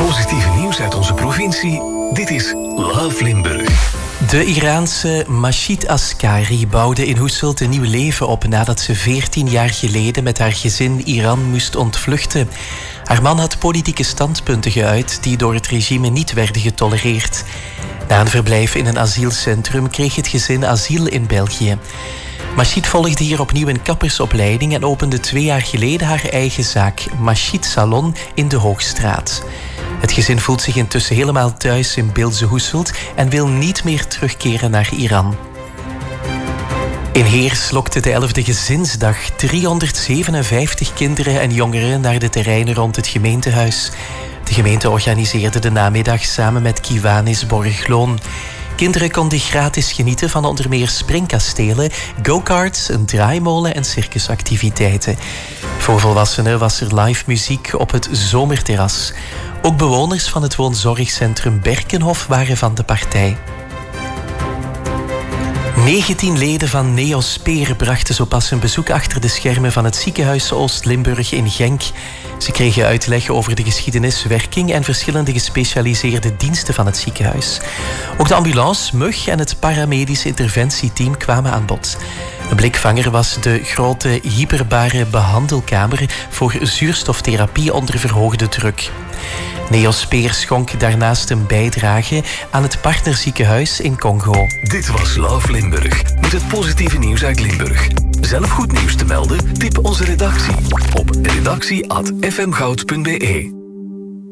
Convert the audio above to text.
positieve nieuws uit onze provincie. Dit is Love Limburg. De Iraanse Mashid Askari bouwde in Hoesselt een nieuw leven op nadat ze 14 jaar geleden met haar gezin Iran moest ontvluchten. Haar man had politieke standpunten geuit die door het regime niet werden getolereerd. Na een verblijf in een asielcentrum kreeg het gezin asiel in België. Mashid volgde hier opnieuw een kappersopleiding en opende 2 jaar geleden haar eigen zaak, Mashid Salon, in de Hoogstraat. Het gezin voelt zich intussen helemaal thuis in Beeldse-Hoesselt en wil niet meer terugkeren naar Iran. In Heers lokte de 11e gezinsdag 357 kinderen en jongeren naar de terreinen rond het gemeentehuis. De gemeente organiseerde de namiddag samen met Kiwanis Borgloon. Kinderen konden gratis genieten van onder meer springkastelen, go-karts, een draaimolen en circusactiviteiten. Voor volwassenen was er live muziek op het zomerterras. Ook bewoners van het woonzorgcentrum Berkenhof waren van de partij. 19 leden van Neospeer brachten zo pas een bezoek achter de schermen van het ziekenhuis Oost-Limburg in Genk. Ze kregen uitleg over de geschiedenis, werking en verschillende gespecialiseerde diensten van het ziekenhuis. Ook de ambulance, MUG en het paramedisch interventieteam kwamen aan bod. Een blikvanger was de grote hyperbare behandelkamer voor zuurstoftherapie onder verhoogde druk. Neospeer schonk daarnaast een bijdrage aan het partnerziekenhuis in Congo. Dit was Love Limburg, met het positieve nieuws uit Limburg. Zelf goed nieuws te melden? Tip onze redactie op redactie@fmgoud.be.